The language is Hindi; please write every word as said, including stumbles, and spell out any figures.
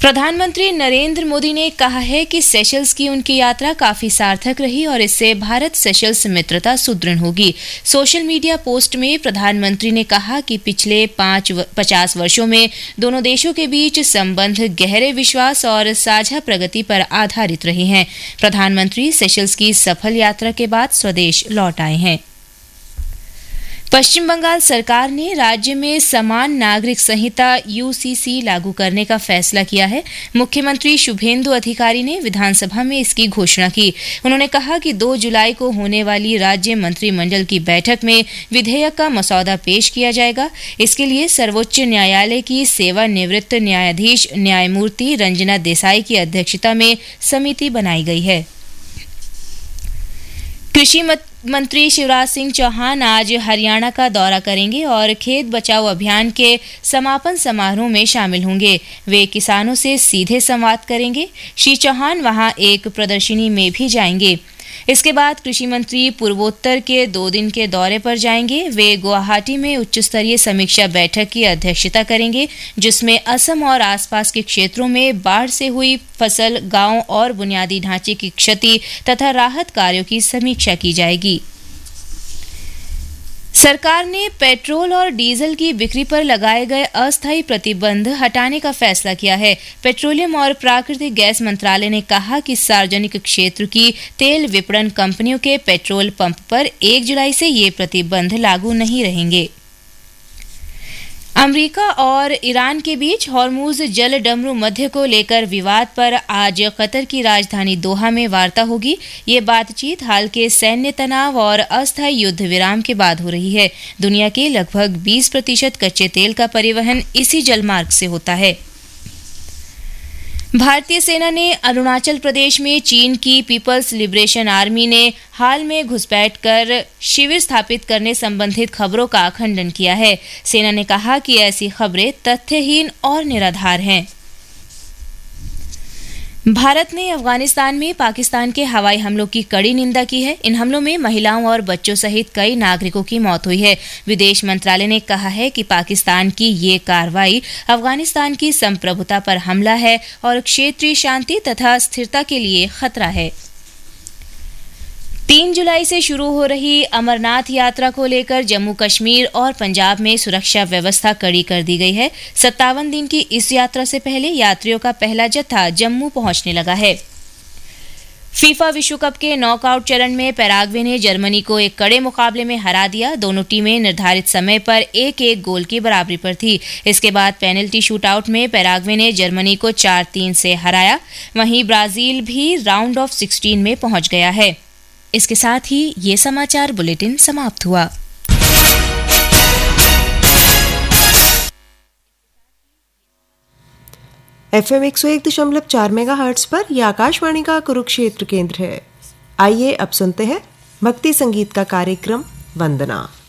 प्रधानमंत्री नरेंद्र मोदी ने कहा है कि सेशल्स की उनकी यात्रा काफी सार्थक रही और इससे भारत सेशल्स मित्रता सुदृढ़ होगी। सोशल मीडिया पोस्ट में प्रधानमंत्री ने कहा कि पिछले पांच पचास वर्षों में दोनों देशों के बीच संबंध गहरे विश्वास और साझा प्रगति पर आधारित रहे हैं। प्रधानमंत्री सेशल्स की सफल यात्रा के बाद स्वदेश लौट आए हैं। पश्चिम बंगाल सरकार ने राज्य में समान नागरिक संहिता यूसीसी लागू करने का फैसला किया है। मुख्यमंत्री शुभेंदु अधिकारी ने विधानसभा में इसकी घोषणा की। उन्होंने कहा कि दो जुलाई को होने वाली राज्य मंत्रिमंडल की बैठक में विधेयक का मसौदा पेश किया जाएगा। इसके लिए सर्वोच्च न्यायालय की सेवानिवृत्त न्यायाधीश न्यायमूर्ति रंजना देसाई की अध्यक्षता में समिति बनाई गई है। कृषि मंत्री शिवराज सिंह चौहान आज हरियाणा का दौरा करेंगे और खेत बचाओ अभियान के समापन समारोह में शामिल होंगे। वे किसानों से सीधे संवाद करेंगे। श्री चौहान वहां एक प्रदर्शनी में भी जाएंगे। इसके बाद कृषि मंत्री पूर्वोत्तर के दो दिन के दौरे पर जाएंगे। वे गुवाहाटी में उच्च स्तरीय समीक्षा बैठक की अध्यक्षता करेंगे, जिसमें असम और आसपास के क्षेत्रों में बाढ़ से हुई फसल, गांव और बुनियादी ढांचे की क्षति तथा राहत कार्यों की समीक्षा की जाएगी। सरकार ने पेट्रोल और डीजल की बिक्री पर लगाए गए अस्थायी प्रतिबंध हटाने का फैसला किया है। पेट्रोलियम और प्राकृतिक गैस मंत्रालय ने कहा कि सार्वजनिक क्षेत्र की तेल विपणन कंपनियों के पेट्रोल पंप पर एक जुलाई से ये प्रतिबंध लागू नहीं रहेंगे। अमेरिका और ईरान के बीच हॉर्मुज जल डमरू मध्य को लेकर विवाद पर आज कतर की राजधानी दोहा में वार्ता होगी। ये बातचीत हाल के सैन्य तनाव और अस्थायी युद्ध विराम के बाद हो रही है। दुनिया के लगभग बीस प्रतिशत कच्चे तेल का परिवहन इसी जलमार्ग से होता है। भारतीय सेना ने अरुणाचल प्रदेश में चीन की पीपल्स लिबरेशन आर्मी ने हाल में घुसपैठ कर शिविर स्थापित करने संबंधित खबरों का खंडन किया है। सेना ने कहा कि ऐसी खबरें तथ्यहीन और निराधार हैं। भारत ने अफगानिस्तान में पाकिस्तान के हवाई हमलों की कड़ी निंदा की है। इन हमलों में महिलाओं और बच्चों सहित कई नागरिकों की मौत हुई है। विदेश मंत्रालय ने कहा है कि पाकिस्तान की ये कार्रवाई अफगानिस्तान की संप्रभुता पर हमला है और क्षेत्रीय शांति तथा स्थिरता के लिए खतरा है। तीन जुलाई से शुरू हो रही अमरनाथ यात्रा को लेकर जम्मू कश्मीर और पंजाब में सुरक्षा व्यवस्था कड़ी कर दी गई है। सत्तावन दिन की इस यात्रा से पहले यात्रियों का पहला जत्था जम्मू पहुंचने लगा है। फीफा विश्व कप के नॉकआउट चरण में पैराग्वे ने जर्मनी को एक कड़े मुकाबले में हरा दिया। दोनों टीमें निर्धारित समय पर एक एक गोल की बराबरी पर थी। इसके बाद पेनल्टी शूटआउट में पैराग्वे ने जर्मनी को चार तीन से हराया। वहीं ब्राजील भी राउंड ऑफ सिक्सटीन में पहुंच गया है। इसके साथ ही ये समाचार बुलेटिन समाप्त हुआ। एफएम एक सौ एक दशमलव चार मेगाहर्ट्ज पर यह आकाशवाणी का कुरुक्षेत्र केंद्र है। आइए अब सुनते हैं भक्ति संगीत का कार्यक्रम वंदना।